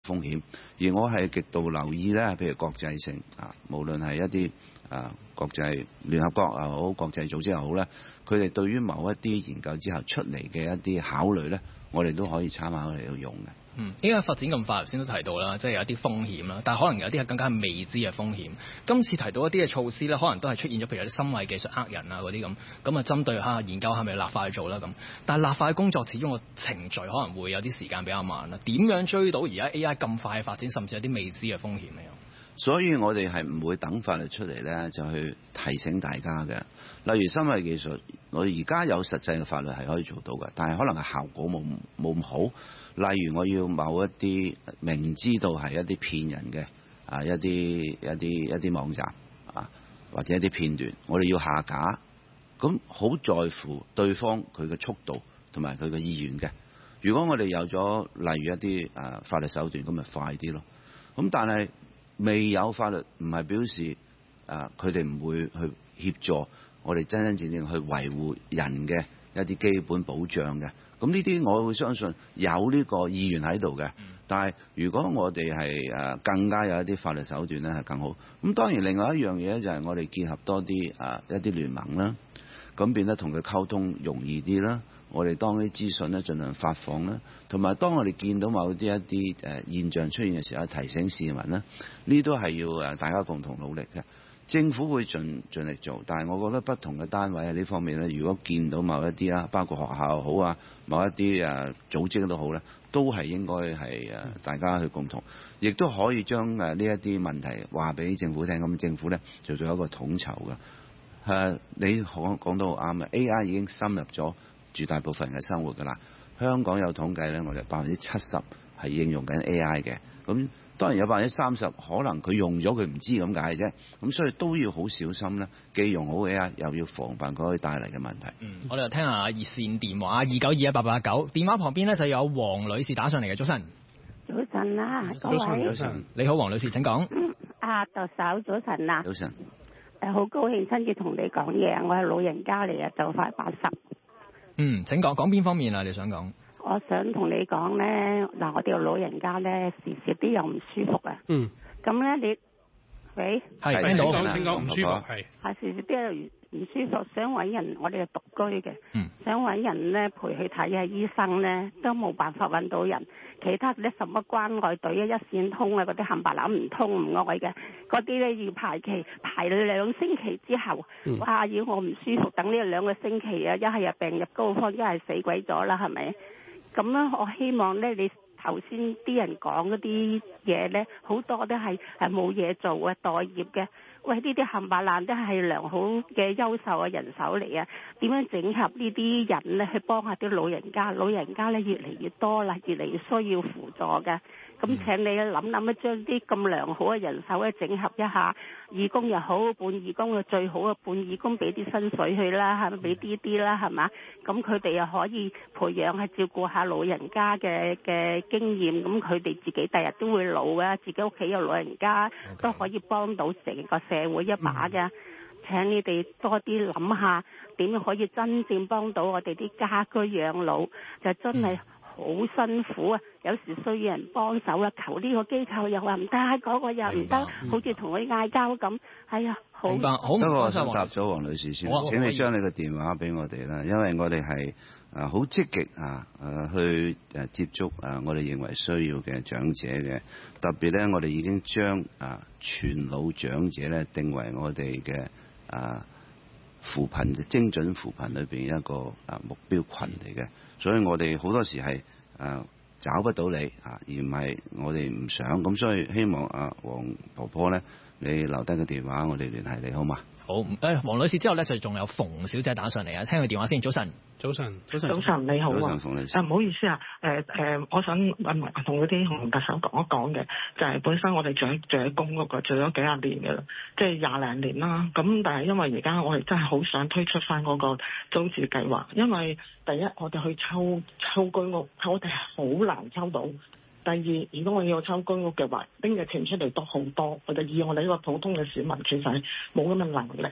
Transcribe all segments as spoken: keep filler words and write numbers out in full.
風險。而我係極度留意咧，譬如國際性啊，無論係一啲啊國際聯合國又好，國際組織又好咧，佢哋對於某一啲研究之後出嚟嘅一啲考慮咧，我哋都可以參考嚟到用嘅。 嗯，依家發展咁快，頭先都提到啦，即係有一啲風險啦，但係可能有啲係更加係未知嘅風險。今次提到一啲嘅措施咧，可能都係出現咗，譬如有啲深偽技術呃人啊嗰啲咁，咁啊針對下研究係咪立法去做啦咁。但係立法嘅工作始終個程序可能會有啲時間比較慢啦。點樣追到而家 A I 咁快嘅發展，甚至有啲未知嘅風險咧？ 所以我哋係唔會等法律出嚟咧，就去提醒大家嘅。例如深偽技術，我哋而家有實際嘅法律係可以做到嘅，但係可能嘅效果冇冇咁好。例如我要某一啲明知道係一啲騙人嘅啊，一啲一啲一啲網站啊，或者一啲片段，我哋要下架，咁好在乎對方佢嘅速度同埋佢嘅意願嘅。如果我哋有咗例如一啲啊法律手段，咁咪快啲咯。咁但係未有法律唔係表示啊佢哋唔會去協助我哋真真正正去維護人嘅一啲基本保障嘅。咁呢啲我會相信有呢個意願喺度嘅，但係如果我哋係誒更加有一啲法律手段咧，係更好。咁當然另外一樣嘢就係我哋結合多啲誒一啲聯盟啦，咁變得同佢溝通容易啲啦。我哋當啲資訊咧盡量發放啦，同埋當我哋見到某啲一啲誒現象出現嘅時候，提醒市民啦，呢都係要誒大家共同努力嘅。政府會盡盡力做，但係我覺得不同嘅單位喺呢方面咧，如果見到某一啲啦，包括學校又好啊，某一啲誒組織都好咧，都係應該係誒大家去共同，亦都可以將誒呢一啲問題話俾政府聽，咁政府咧就做一個統籌嘅。誒，你講講得好啱嘅 A I 已經深入咗絕大部分人嘅生活㗎啦。香港有統計咧，我哋百分之七十係應用緊 A I 嘅，咁。當然有百分之三十可能佢用咗佢唔知咁解啫，咁所以都要好小心咧。既用好 A I， 又要防範佢可以帶嚟嘅問題。 嗯，我哋就聽下熱線電話二九二一八八九，電話旁邊咧就有黃女士打上嚟嘅。早晨， 早晨啊， 早晨，早晨，你好，黃女士請講。 嗯，啊特首早晨啊。 早晨。 誒，好高興親自同你講嘢，我係老人家嚟啊，就快八十。 嗯，請講，講邊方面啊？你想講？ 我想同你講咧，嗱，我哋個老人家咧時時都有唔舒服啊。 嗯。 咁咧，你喂係聽到， 聽講唔舒服係。 係時時都有唔舒服，想揾人，我哋係獨居嘅， 嗯、 想揾人咧陪佢睇下醫生咧，都冇辦法揾到人。其他嗰啲什麼關愛隊啊、一線通啊嗰啲冚唪唥唔通唔愛嘅，嗰啲咧要排期排兩星期之後，嗯、哇！要我唔舒服，等呢兩個星期啊，一係入病入膏肓，一係死鬼咗啦，係咪？咁咧，我希望咧，你頭先啲人講嗰啲嘢咧，好多都係係冇嘢做嘅待業嘅。喂，呢啲冚唪唥都係良好嘅優秀嘅人手嚟啊！點樣整合呢啲人咧，去幫下啲老人家？老人家咧越嚟越多啦，越嚟越需要輔助嘅。咁請你諗諗一將啲咁良好嘅人手咧整合一下，義工又好，半義工嘅最好嘅半義工俾啲薪水去啦，係咪俾啲啲啦，係嘛？咁佢哋又可以培養係照顧下老人家嘅嘅經驗，咁佢哋自己第日都會老嘅，自己屋企有老人家 Okay. 都可以幫到成個社會一把嘅。嗯、請你哋多啲諗下點樣可以真正幫到我哋啲家居養老，就真係、嗯。好辛苦啊！有時需要人幫手啊，求呢個機構又話唔得，嗰個又唔得，好似同佢嗌交咁。哎呀，好明白，好。 不過我想答咗黃女士先， 好請你將你個電話俾我哋啦，因為我哋係啊好積極啊誒去誒接觸啊我哋認為需要嘅長者嘅，特別咧我哋已經將啊全老長者咧定為我哋嘅啊扶貧精準扶貧裏邊一個啊目標群嚟嘅。所以我哋好多時係誒、呃、找不到你啊，而唔係我哋唔想咁，所以希望啊黃婆婆咧，你留低個電話，我哋聯繫你好嘛？ 好，誒黃女士之後咧就仲有馮小姐打上嚟啊，聽佢電話先。早晨， 早晨，早晨， 早晨，你好啊。 早晨，馮女士。 啊，唔好意思啊，誒、呃、誒，我想問同嗰啲同特首講一講嘅，就係、是、本身我哋住住喺公屋嘅，住咗幾廿年嘅啦，即係廿零年啦。咁但係因為而家我哋真係好想推出翻嗰個租置計劃，因為第一我哋去抽抽居屋，我哋係好難抽到。第二，如果我要抽居屋嘅話，拎嘅錢出嚟都好多，我哋以我哋呢個普通嘅市民其實係冇咁嘅能力。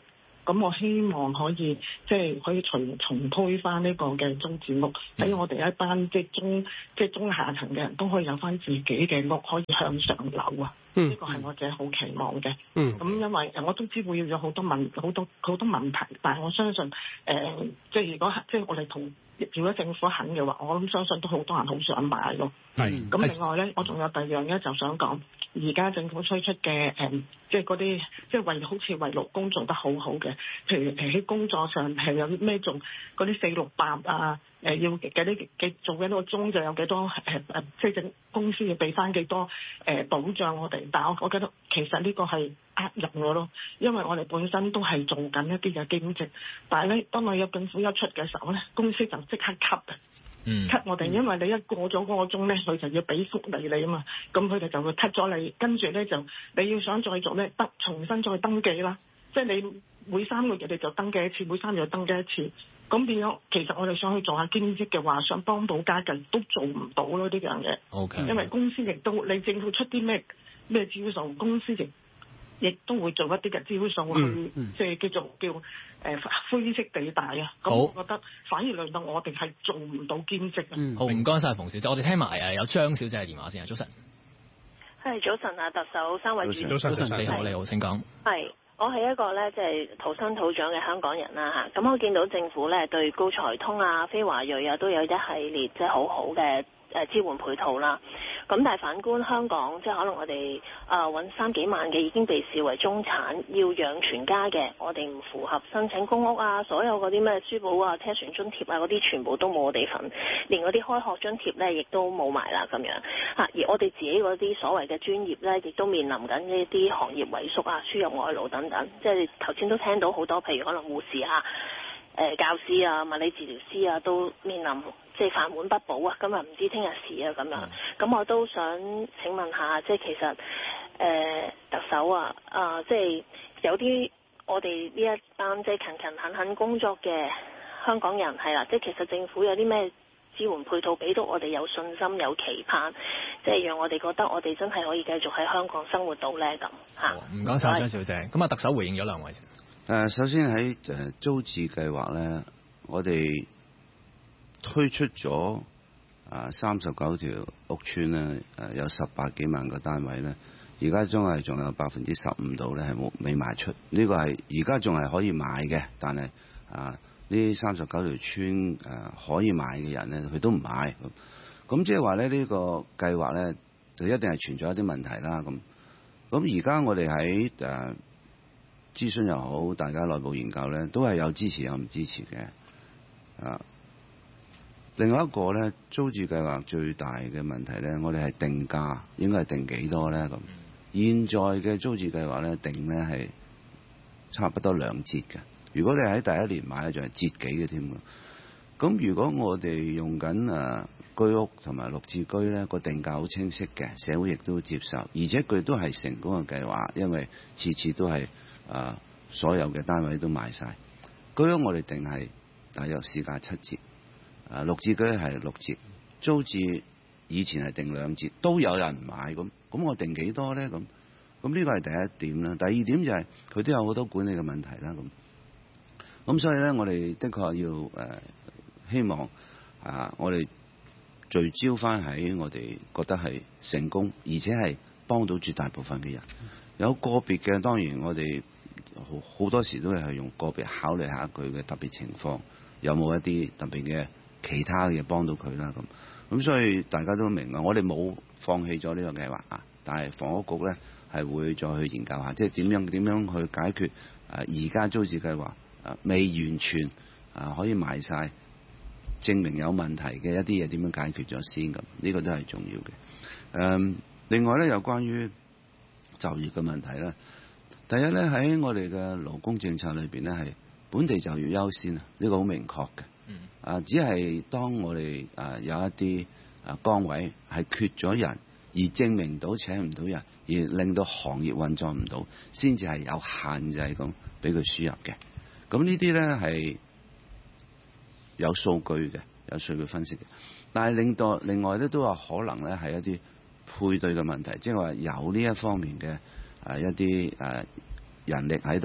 咁我希望可以即係可以重重推翻呢個嘅租置屋，俾我哋一班即係中即係中下層嘅人都可以有翻自己嘅屋可以向上流啊！呢個係我自己好期望嘅。 嗯， 咁因為我都知會有好多問好多好多問題，但係我相信誒、呃，即係如果即係我哋同如果政府肯嘅話，我諗相信都好多人好想買咯。 係。 咁另外咧，我仲有第二樣嘢就想講，而家政府推出嘅誒、呃，即係嗰啲即係為好似為勞工做得好好嘅，譬如誒喺工作上係有啲咩做嗰啲四六八啊，誒、呃、要幾啲幾做幾多個鐘就有幾多誒誒、呃，即係政公司要俾翻幾多誒、呃、保障我哋，但係我我覺得其實呢個係呃人嘅咯，因為我哋本身都係做緊一啲嘅兼職，但係咧當我有政府一出嘅時候咧，公司就即刻 cut 啊！cut 我哋，因為你一過咗嗰個鐘咧，佢就要俾福利你啊嘛，咁佢哋就會 cut 咗你，跟住咧就你要想再做咧，得重新再登記啦，即係你每三個月你就登記一次，每三個月登記一次，咁變咗其實我哋想去做下兼職嘅話，想幫補家計都做唔到咯呢樣嘢。 OK， 因為公司亦都你政府出啲咩咩招數，公司亦亦都會做一啲嘅招數去， 嗯嗯、 即係叫做叫誒、呃、灰色地帶啊。咁我覺得反而令到我哋係做唔到兼職啊。 嗯、好，唔該晒馮小姐，我哋聽埋誒有張小姐嘅電話先啊，早晨。 係早晨啊，特首三位主持， 早晨，早晨，你好，你好，請講。 係。我係一個咧，即係土生土長嘅香港人啦嚇。咁我見到政府咧對高才通啊、非華裔啊都有一系列即係好好嘅誒支援配套啦。咁但係反觀香港，即係可能我哋啊揾三幾萬嘅已經被視為中產，要養全家嘅，我哋唔符合申請公屋啊，所有嗰啲咩書簿啊、車船津貼啊嗰啲全部都冇我哋份，連嗰啲開學津貼咧亦都冇埋啦咁樣嚇。而我哋自己嗰啲所謂嘅專業咧，亦都面臨緊呢啲行業萎縮啊、輸入外勞等等。即係頭先都聽到好多，譬如可能護士啊、誒、呃、教師啊、物理治療師啊，都面臨即係飯碗不保啊，今日唔知聽日事啊咁樣。咁、嗯、我都想請問下，即係其實誒、呃、特首啊，啊、呃、即係有啲我哋呢一班即係勤勤懇懇工作嘅香港人係啦，即係其實政府有啲咩支援配套俾到我哋有信心、有期盼，即係讓我哋覺得我哋真係可以繼續喺香港生活到咧咁嚇。 唔該晒張小姐。咁啊，特首回應咗兩位先。 誒，首先喺誒租置計劃咧，我哋推出咗啊三十九條屋邨咧，誒有十八幾萬個單位咧，而家仲係仲有百分之十五度咧係冇未賣出，呢個係而家仲係可以買嘅，但係啊呢三十九條村誒可以買嘅人咧，佢都唔買，咁即係話咧呢個計劃咧就一定係存在一啲問題啦。咁咁而家我哋喺誒諮詢又好，大家內部研究咧，都係有支持有唔支持嘅。啊，另外一個咧租置計劃最大嘅問題咧，我哋係定價應該係定幾多咧？咁現在嘅租置計劃咧定咧係差不多兩折嘅。如果你喺第一年買咧，仲係折幾嘅添。咁如果我哋用緊誒居屋同埋綠置居咧，個定價好清晰嘅，社會亦都接受，而且佢都係成功嘅計劃，因為次次都係。啊！所有嘅單位都賣晒，居屋我哋定係大約市價七折，啊綠置居係六折，租置以前係定兩折，都有人買咁，咁我定幾多咧？咁咁呢個係第一點啦。第二點就係、是、佢都有好多管理嘅問題啦。咁咁所以咧，我哋的確要誒、呃、希望啊，我哋聚焦翻喺我哋覺得係成功，而且係幫到絕大部分嘅人。有個別嘅當然我哋。好好多時都係用個別考慮下佢嘅特別情況，有冇一啲特別嘅其他嘅幫到佢啦咁。咁所以大家都明啊，我哋冇放棄咗呢個計劃啊，但係房屋局咧係會再去研究下，即係點樣點樣去解決誒而家租置計劃啊未完全啊可以賣晒，證明有問題嘅一啲嘢點樣解決咗先咁，呢個都係重要嘅。誒，另外咧有關於就業嘅問題咧。第一咧喺我哋嘅勞工政策裏邊咧係本地就業優先啊，呢個好明確嘅。啊，只係當我哋啊有一啲啊崗位係缺咗人，而證明到請唔到人，而令到行業運作唔到，先至係有限制咁俾佢輸入嘅。咁呢啲咧係有數據嘅，有數據分析嘅。但係令到另外咧都有可能咧係一啲配對嘅問題，即係話有呢一方面嘅。誒一啲誒人力喺度，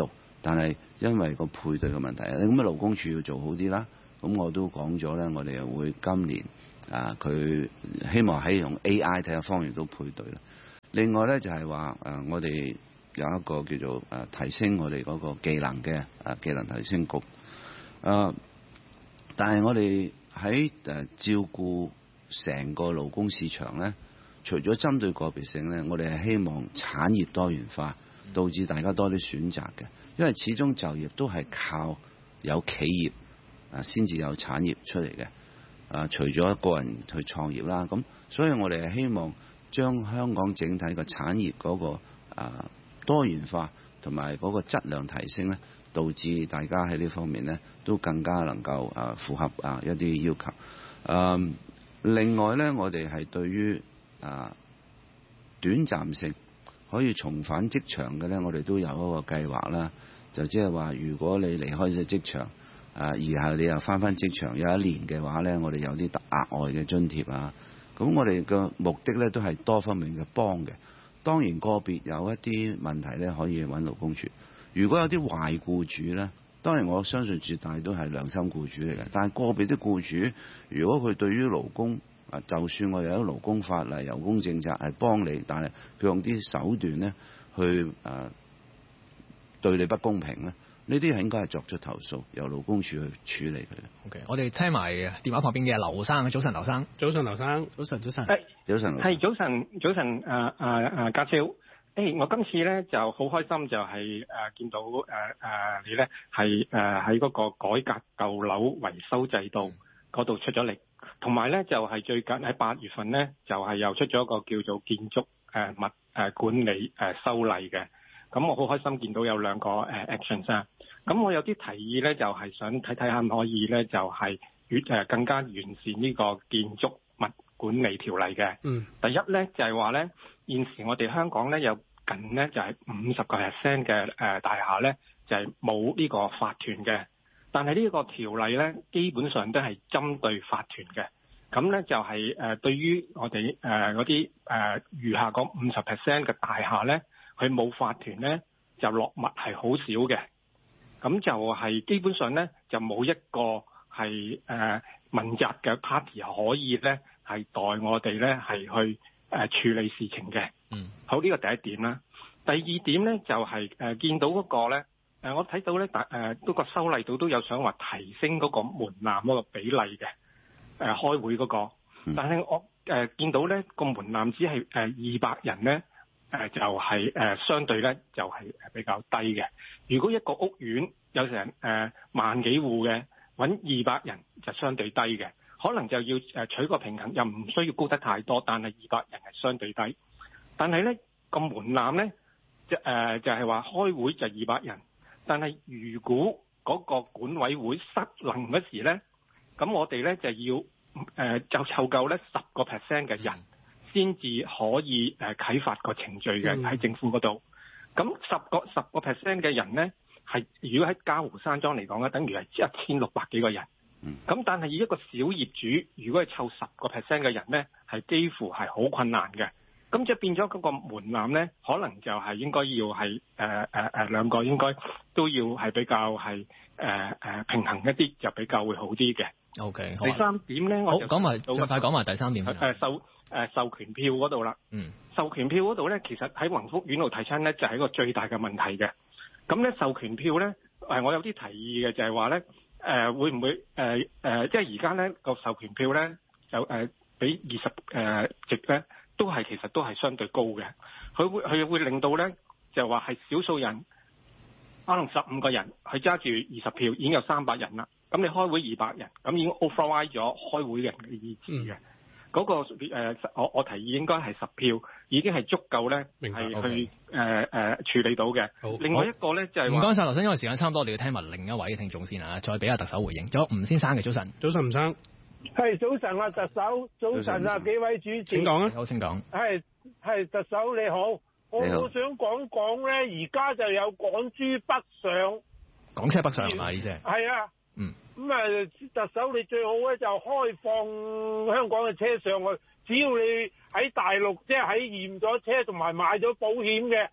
但係因為個配對嘅問題，咁啊勞工處要做好啲啦。咁我都講咗咧，我哋又會今年啊，佢希望喺用 A I 睇下方面都配對啦。另外咧就係話誒，我哋有一個叫做誒提升我哋嗰個技能嘅誒技能提升局。誒、啊，但係我哋喺誒照顧成個勞工市場咧，除咗針對個別性咧，我哋係希望產業多元化，導致大家多啲選擇嘅。因為始終就業都係靠有企業啊先至有產業出嚟嘅。啊，除咗個人去創業啦，咁所以我哋係希望將香港整體個產業嗰個啊多元化同埋嗰個質量提升咧，導致大家喺呢方面咧都更加能夠啊符合啊一啲要求。啊，另外咧，我哋係對於啊短暫性可以重返職場嘅咧，我哋都有一個計劃啦。就即係話，如果你離開咗職場，啊，然後你又翻翻職場有一年嘅話咧，我哋有啲額外嘅津貼啊。咁我哋嘅目的咧都係多方面嘅幫嘅。當然個別有一啲問題咧，可以揾勞工處。如果有啲壞僱主咧，當然我相信絕大都係良心僱主嚟嘅。但係個別啲僱主，如果佢對於勞工啊，就算我哋有勞工法例、勞工政策係幫你，但係佢用啲手段咧去啊對你不公平咧。呢啲係應該係作出投訴，由勞工處去處理佢。 OK， 我哋聽埋電話旁邊嘅劉生，早晨，劉生， 早晨，劉生， 早晨，早晨， 係早晨， 係早晨，早晨，誒誒誒，家超，誒、欸，我今次咧就好開心，就係、是、誒、呃、見到誒誒、呃、你咧係誒喺嗰個改革舊樓維修制度嗰度出咗力，同埋咧就係、是、最近喺八月份咧就係、是、又出咗一個叫做建築誒物誒管理誒、呃、修例嘅。咁我好開心見到有兩個誒 actions 啊！咁我有啲提議咧，就係、是、想睇睇下唔可以咧，就係越誒更加完善呢個建築物管理條例嘅。嗯。第一咧就係話咧，現時我哋香港咧有近咧就係五十個 percent 嘅誒大廈咧就係冇呢個法團嘅，但係呢個條例咧基本上都係針對法團嘅。咁咧就係、是、誒對於我哋誒嗰啲誒餘下嗰五十 percent 嘅大廈咧。佢冇法團咧，就落物係好少嘅，咁就係基本上咧就冇一個係誒、呃、問責嘅 party 可以咧係代我哋咧係去誒、呃、處理事情嘅。嗯，好，呢個第一點啦。第二點咧就係、是、誒、呃、見到嗰個咧誒、呃、我睇到咧大誒嗰個修例度都有想話提升嗰個門檻嗰個比例嘅誒、呃、開會嗰、那個，但係我誒、呃、見到咧個門檻只係誒二百人咧。誒就係、是、誒、呃、相對咧就係、是、比較低嘅。如果一個屋苑有成誒、呃、萬幾戶嘅，揾二百人就相對低嘅，可能就要誒取個平衡，又唔需要高得太多，但係二百人係相對低。但係咧個門檻咧，就誒、呃、就係、是、話開會就二百人，但係如果嗰個管委會失能嗰時咧，咁我哋咧就要誒、呃、就湊夠咧十個 percent 嘅人。先至可以誒啟發個程序嘅喺政府嗰度，咁十個十個 percent 嘅人咧，係如果喺嘉湖山莊嚟講咧，等於係一千六百幾個人。咁但係以一個小業主，如果係湊十個 percent 嘅人咧，係幾乎係好困難嘅。咁即係變咗嗰個門檻咧，可能就係應該要係誒誒誒兩個應該都要係比較係誒誒平衡一啲，就比較會好啲嘅。 O K， 第三點咧，我就講埋盡快講埋第三點。 誒、呃、授誒、呃、授權票嗰度啦。嗯。授權票嗰度咧，其實喺宏福苑度提親咧，就係、是、一個最大嘅問題嘅。咁咧授權票咧，誒、呃、我有啲提議嘅，就係話咧，誒、呃、會唔會誒誒、呃呃，即係而家咧個授權票咧，就誒俾二十誒席咧，都係其實都係相對高嘅。佢會佢會令到咧，就話係少數人，可能十五個人，佢揸住二十票，已經有三百人啦。咁你開會二百人，咁已經 override 咗開會人嘅意志嘅。嗰、嗯那個、呃、我我提議應該係十票，已經係足夠咧，係去誒誒、okay. 呃呃、處理到嘅。另外一個咧就係唔該晒劉生，因為時間差唔多，我哋要聽埋另一位聽眾先啊，再俾阿特首回應。仲有吳先生嘅早晨，早晨吳生， 係早晨啊，特首，早晨啊，幾位主持， 請講啊，好，請講。 係係特首你好，我好想講講咧，而家就有港珠北上， 港車北上係咪意思？係啊。嗯，咁啊，特首你最好咧就開放香港嘅車上去，只要你喺大陸即係喺驗咗車同埋買咗保險嘅，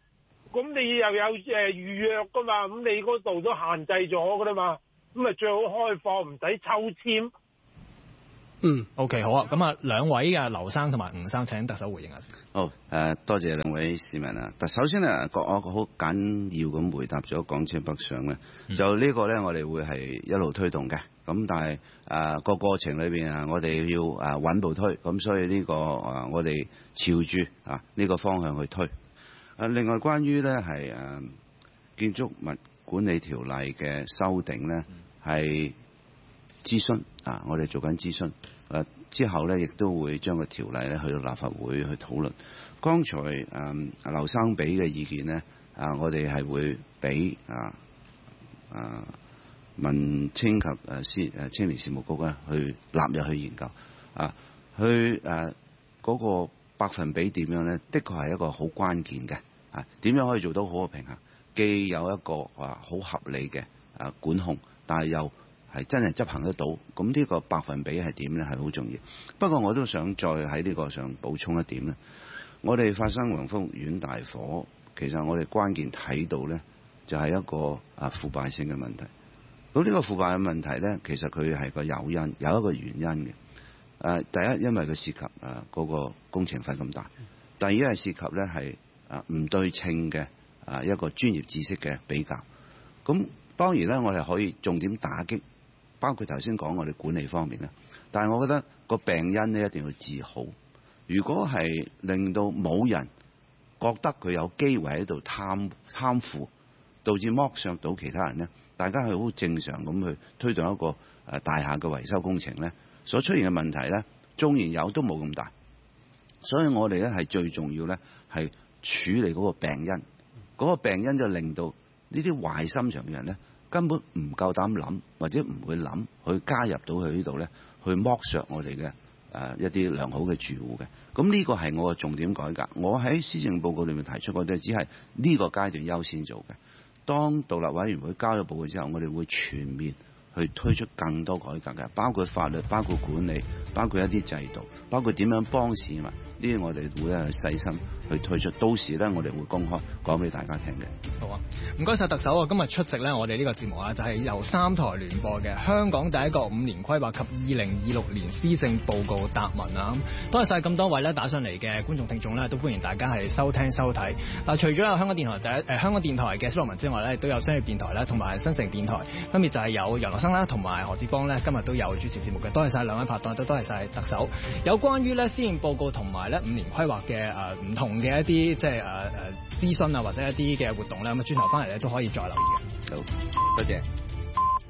咁你又有誒預約噶嘛，咁你嗰度都限制咗噶啦嘛，咁咪最好開放，唔使抽籤。 嗯 ，OK， 好啊，咁啊，兩位嘅劉生同埋吳生請特首回應下先。 好，誒、呃，多謝兩位市民啊。但首先咧，我我好簡要咁回答咗港車北上咧，嗯、就呢個咧，我哋會係一路推動嘅。咁但係誒個過程裏邊啊，我哋要誒穩步推，咁所以呢、這個啊，我哋朝住啊呢個方向去推。誒，另外關於咧係誒建築物管理條例嘅修訂咧，係諮詢啊，我哋做緊諮詢。誒之後咧，亦都會將個條例咧去到立法會去討論。剛才誒、嗯、劉生俾嘅意見咧，啊，我哋係會俾啊啊民青及誒司誒青年事務局咧去納入去研究啊，去誒嗰、啊那個百分比點樣咧？的確係一個好關鍵嘅啊，點樣可以做到好嘅平衡？既有一個啊好合理嘅啊管控，但係又係真係執行得到，咁呢個百分比係點咧？係好重要。不過我都想再喺呢個上補充一點咧，我哋發生宏福苑大火，其實我哋關鍵睇到咧，就係一個啊腐敗性嘅問題。咁呢個腐敗嘅問題咧，其實佢係個誘因，有一個原因嘅。誒，第一因為佢涉及誒嗰個工程費咁大，第二係涉及咧係啊唔對稱嘅啊一個專業知識嘅比較。咁當然咧，我哋可以重點打擊，包括頭先講我哋管理方面咧。但係我覺得個病因咧一定要治好。如果係令到冇人覺得佢有機會喺度貪貪腐，導致剝削到其他人咧，大家係好正常咁去推動一個誒大廈嘅維修工程咧，所出現嘅問題咧，縱然有都冇咁大。所以我哋咧係最重要咧係處理嗰個病因，嗰、嗰個病因就令到呢啲壞心腸嘅人咧根本唔夠膽諗，或者唔會諗去加入到去呢度咧，去剝削我哋嘅誒一啲良好嘅住戶嘅。咁呢個係我嘅重點改革。我喺施政報告裏面提出過，都只係呢個階段優先做嘅。當獨立委員會交咗報告之後，我哋會全面去推出更多改革嘅，包括法律、包括管理、包括一啲制度、包括點樣幫市民，呢啲我哋會咧細心去推出。到時咧，我哋會公開講俾大家聽嘅。 好啊，唔該晒特首啊！今日出席咧，我哋呢個節目啊，就係由三台聯播嘅香港第一個五年規劃及二零二六年施政報告答問啊！多謝晒咁多位咧打上嚟嘅觀眾聽眾咧，都歡迎大家係收聽收睇。嗱，除咗有香港電台第一誒、呃、香港電台嘅小羅文之外咧，都有商業電台啦，同埋新城電台，分別就係有楊樂生啦，同埋何志邦咧，今日都有主持節目嘅。多謝晒兩位拍檔，都多謝晒特首。有關於咧施政報告同埋咧五年規劃嘅誒唔同嘅一啲即係誒誒諮詢啊，或者一啲嘅活動咧，咁啊轉頭翻嚟咧都可以再留意嘅。 好，多謝。